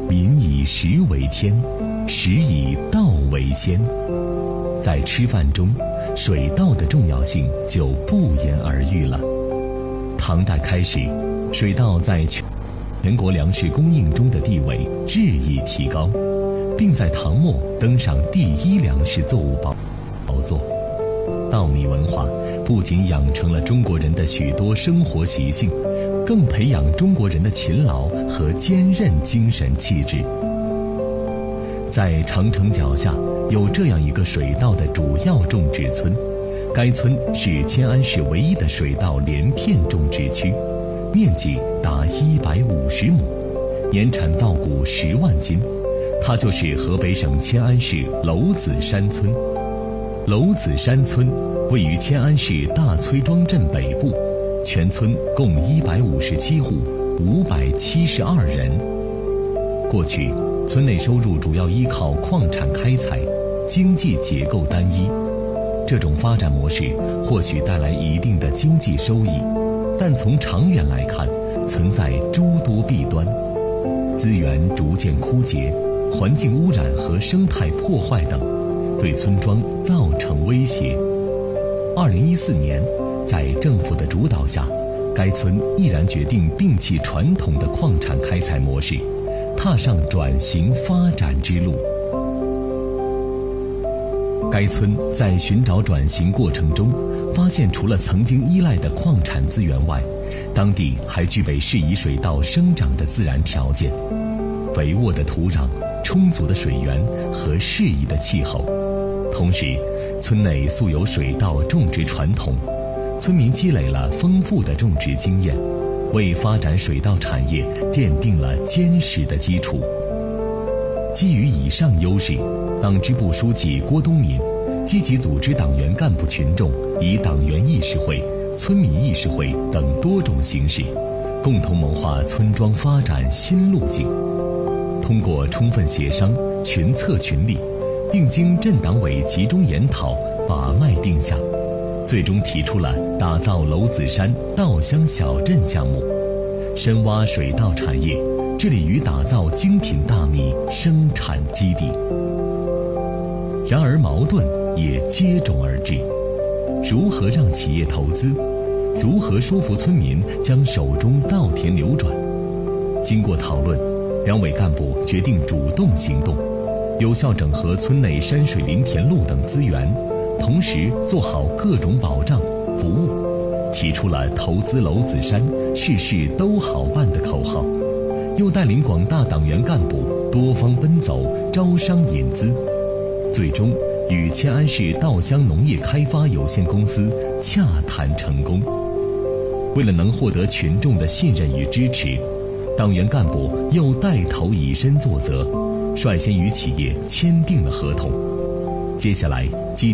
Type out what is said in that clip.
民以食为天，食以道为先。在吃饭中，水稻的重要性就不言而喻了。唐代开始，水稻在全国粮食供应中的地位日益提高，并在唐末登上第一粮食作物宝座。稻米文化不仅养成了中国人的许多生活习性，更培养中国人的勤劳和坚韧精神气质。在长城脚下有这样一个水稻的主要种植村，该村是迁安市唯一的水稻连片种植区，面积达150亩，年产稻谷10万斤。它就是河北省迁安市娄子山村。娄子山村位于迁安市大崔庄镇北部，全村共157户，572人。过去，村内收入主要依靠矿产开采，经济结构单一。这种发展模式或许带来一定的经济收益，但从长远来看，存在诸多弊端：资源逐渐枯竭、环境污染和生态破坏等，对村庄造成威胁。2014年，在政府的主导下，该村毅然决定摒弃传统的矿产开采模式，踏上转型发展之路。该村在寻找转型过程中，发现除了曾经依赖的矿产资源外，当地还具备适宜水稻生长的自然条件，肥沃的土壤、充足的水源和适宜的气候。同时，村内素有水稻种植传统，村民积累了丰富的种植经验，为发展水稻产业奠定了坚实的基础。基于以上优势，党支部书记郭东敏积极组织党员干部群众以党员议事会、村民议事会等多种形式，共同谋划村庄发展新路径。通过充分协商、群策群力，并经镇党委集中研讨、把脉定向，最终提出了打造娄子山稻香小镇项目，深挖水稻产业，致力于打造精品大米生产基地。然而矛盾也接踵而至，如何让企业投资？如何说服村民将手中稻田流转？经过讨论，两委干部决定主动行动，有效整合村内山水林田路等资源，同时做好各种保障服务，提出了投资娄子山，事事都好办的口号，又带领广大党员干部多方奔走，招商引资，最终与迁安市稻香农业开发有限公司洽谈成功。为了能获得群众的信任与支持，党员干部又带头以身作则，率先与企业签订了合同。接下来